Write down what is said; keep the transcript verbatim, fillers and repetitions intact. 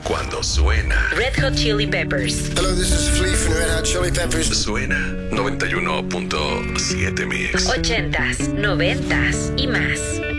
cuando suena Red Hot Chili Peppers. Hello, this is Flea from Red Hot Chili Peppers. Suena noventa y uno punto siete Mix. Ochentas, noventas y más.